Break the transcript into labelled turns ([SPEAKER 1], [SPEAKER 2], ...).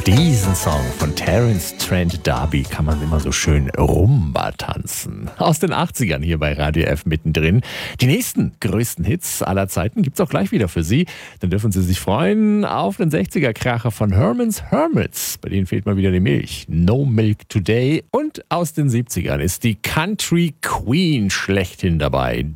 [SPEAKER 1] Diesen Song von Terence Trent D'Arby kann man immer so schön Rumba tanzen. Aus den 80ern hier bei Radio F mittendrin. Die nächsten größten Hits aller Zeiten gibt's auch gleich wieder für Sie. Dann dürfen Sie sich freuen auf den 60er-Kracher von Herman's Hermits. Bei denen fehlt mal wieder die Milch. No Milk Today. Und aus den 70ern ist die Country Queen schlechthin dabei.